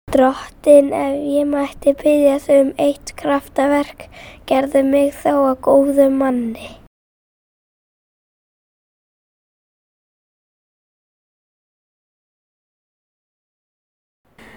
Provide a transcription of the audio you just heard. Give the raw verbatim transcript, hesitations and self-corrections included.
Drottinn, ef ég mætti biðja þig um eitt kraftaverk, gerðu mig þá að góðum manni.